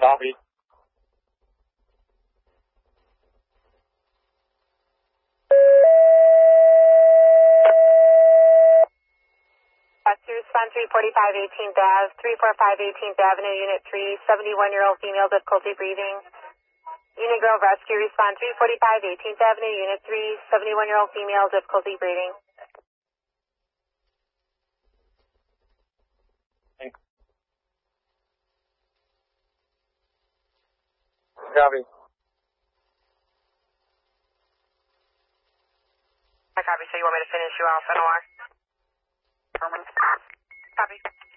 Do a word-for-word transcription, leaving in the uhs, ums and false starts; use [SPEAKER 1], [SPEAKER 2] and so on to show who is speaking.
[SPEAKER 1] Copy.
[SPEAKER 2] To respond three forty-five eighteenth Ave, three forty-five eighteenth Avenue, Unit three, seventy-one-year-old female, difficulty breathing. Unit Grove Rescue, respond three forty-five eighteenth Avenue, Unit three, seventy-one-year-old female, difficulty breathing.
[SPEAKER 1] Thanks. Copy.
[SPEAKER 2] I copy, so you want me to finish you off, N O R? Copy.